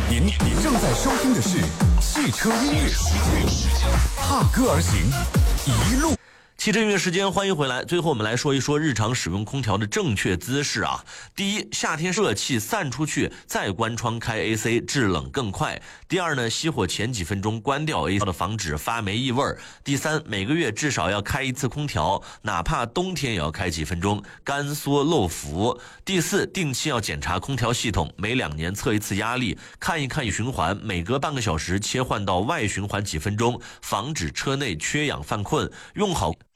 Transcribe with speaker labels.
Speaker 1: 您正在收听的是汽车音乐时间，踏歌而行，一路。
Speaker 2: 汽车音乐时间，欢迎回来。最后我们来说一说日常使用空调的正确姿势啊。第一，夏天热气散出去，再关窗开 AC， 制冷更快。第二呢，熄火前几分钟关掉 AC 的，防止发霉异味。第三，每个月至少要开一次空调，哪怕冬天也要开几分钟，干缩漏浮。第四，定期要检查空调系统，每2年测一次压力，看一看循环，每隔半个小时切换到外循环几分钟，防止车内缺氧犯困。用好